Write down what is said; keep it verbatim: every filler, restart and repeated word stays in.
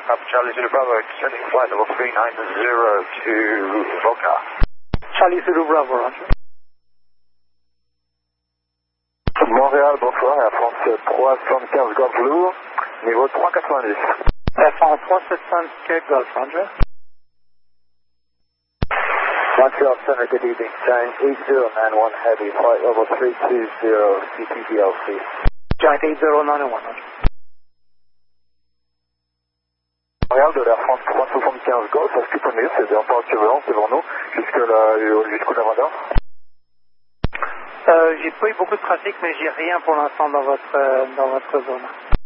Papa Charlie Zulu Bravo, sending flight level three nine zero to Volca. Charlie Zulu Bravo, Roger. Montréal, bonsoir, Air France trois cent quinze Golf Blue, niveau trois quatre-vingt-dix. Air France trois sept cinq Golf, Roger. Montreal Center, good evening, Giant eight zero nine one Heavy, flight level three two zero, C T D L C. Giant eight zero nine one, Roger. Montréal de l'Air France trois cent soixante-quinze Golf, à ce que c'est bien pas turbulence devant nous, jusqu'au Lavrador. Euh, j'ai pas eu beaucoup de trafic, mais j'ai rien pour l'instant dans votre, euh, dans votre zone.